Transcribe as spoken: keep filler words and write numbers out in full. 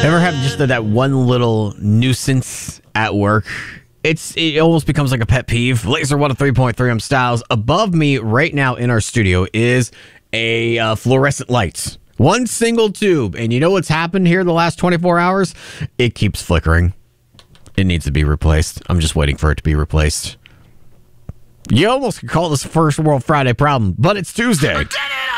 Ever have just that one little nuisance at work? It's It almost becomes like a pet peeve. Laser one oh three point three, I'm Styles. Above me right now in our studio is a uh, fluorescent light. One single tube. And you know what's happened here the last twenty-four hours? It keeps flickering. It needs to be replaced. I'm just waiting for it to be replaced. You almost could call this a First World Friday problem, but it's Tuesday.